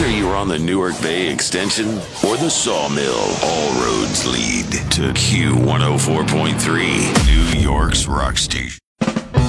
Whether you're on the Newark Bay Extension or the Sawmill, all roads lead to Q104.3, New York's rock station.